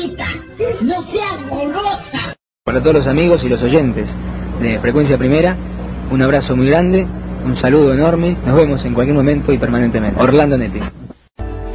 No seas golosa. Para todos los amigos y los oyentes de Frecuencia Primera, un abrazo muy grande, un saludo enorme, nos vemos en cualquier momento y permanentemente. Orlando Netti.